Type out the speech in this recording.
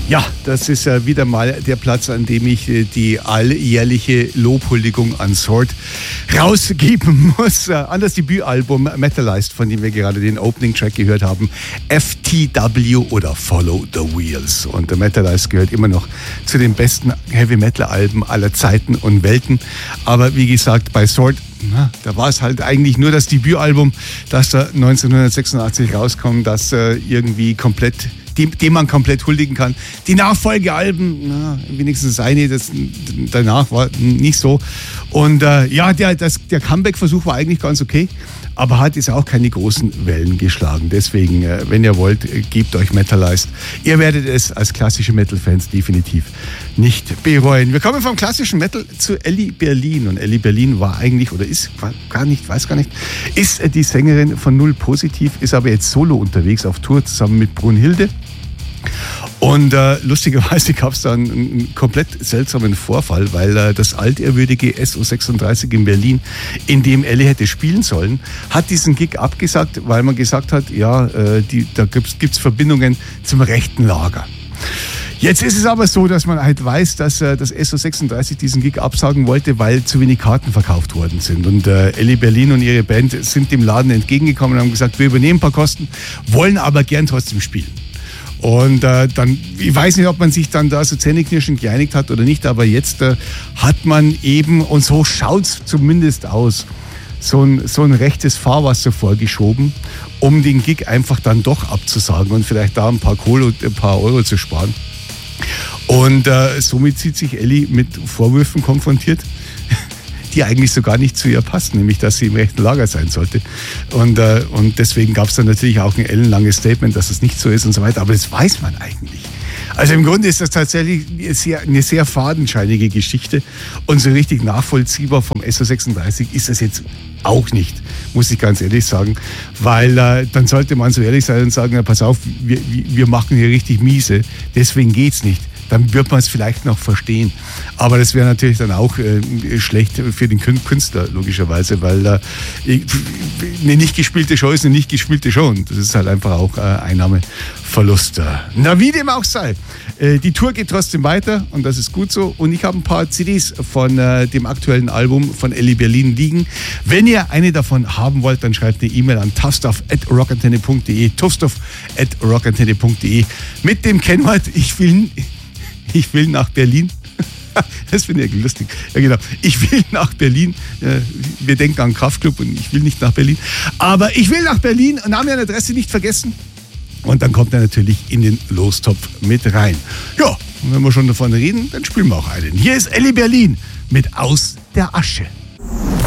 Ja, das ist wieder mal der Platz, an dem ich die alljährliche Lobhuldigung an Sword rausgeben muss. An das Debütalbum Metalized, von dem wir gerade den Opening-Track gehört haben, FTW oder Follow the Wheels. Und Metalized gehört immer noch zu den besten Heavy-Metal-Alben aller Zeiten und Welten. Aber wie gesagt, bei Sword, da war es halt eigentlich nur das Debütalbum, das da 1986 rauskam, das irgendwie komplett, dem man komplett huldigen kann. Die Nachfolgealben, wenigstens eine, danach war nicht so. Und der Comeback-Versuch war eigentlich ganz okay, aber hat jetzt auch keine großen Wellen geschlagen. Deswegen, wenn ihr wollt, gebt euch Metalized. Ihr werdet es als klassische Metal-Fans definitiv nicht bereuen. Wir kommen vom klassischen Metal zu Elli Berlin. Und Elli Berlin war eigentlich, oder ist die Sängerin von Null Positiv, ist aber jetzt solo unterwegs auf Tour zusammen mit Brunhilde. Und lustigerweise gab es da einen komplett seltsamen Vorfall, weil das altehrwürdige SO36 in Berlin, in dem Elli hätte spielen sollen, hat diesen Gig abgesagt, weil man gesagt hat, da gibt's Verbindungen zum rechten Lager. Jetzt ist es aber so, dass man halt weiß, dass das SO36 diesen Gig absagen wollte, weil zu wenig Karten verkauft worden sind. Und Elli Berlin und ihre Band sind dem Laden entgegengekommen und haben gesagt, wir übernehmen ein paar Kosten, wollen aber gern trotzdem spielen. Und ich weiß nicht, ob man sich dann da so zähneknirschend geeinigt hat oder nicht, aber jetzt hat man eben, und so schaut's zumindest aus, so ein rechtes Fahrwasser vorgeschoben, um den Gig einfach dann doch abzusagen und vielleicht da ein paar Euro zu sparen. Und somit sieht sich Elli mit Vorwürfen konfrontiert, die eigentlich so gar nicht zu ihr passen, nämlich dass sie im rechten Lager sein sollte. Und deswegen gab es dann natürlich auch ein ellenlanges Statement, dass es nicht so ist und so weiter. Aber das weiß man eigentlich. Also im Grunde ist das tatsächlich eine sehr fadenscheinige Geschichte. Und so richtig nachvollziehbar vom SO36 ist das jetzt auch nicht, muss ich ganz ehrlich sagen. Weil dann sollte man so ehrlich sein und sagen, na, pass auf, wir machen hier richtig miese, deswegen geht's nicht. Dann wird man es vielleicht noch verstehen. Aber das wäre natürlich dann auch schlecht für den Künstler, logischerweise, weil eine nicht gespielte Show ist eine nicht gespielte Show. Und das ist halt einfach auch Einnahmeverlust. Na, wie dem auch sei. Die Tour geht trotzdem weiter und das ist gut so. Und ich habe ein paar CDs von dem aktuellen Album von Elli Berlin liegen. Wenn ihr eine davon haben wollt, dann schreibt eine E-Mail an toughstuff@rockantenne.de, toughstuff@rockantenne.de mit dem Kennwort ich will nach Berlin. Das finde ich lustig. Ja, genau. Ich will nach Berlin. Wir denken an Kraftklub und ich will nicht nach Berlin. Aber ich will nach Berlin und Name und Adresse nicht vergessen. Und dann kommt er natürlich in den Lostopf mit rein. Ja, und wenn wir schon davon reden, dann spielen wir auch einen. Hier ist Elli Berlin mit Aus der Asche.